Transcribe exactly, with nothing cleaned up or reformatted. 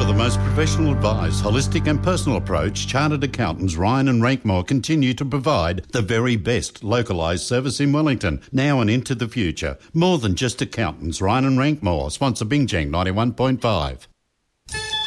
the most professional advice, holistic and personal approach, Chartered Accountants Ryan and Rankmore continue to provide the very best localised service in Wellington, now and into the future. More than just accountants, Ryan and Rankmore, sponsor Bingjang ninety-one point five.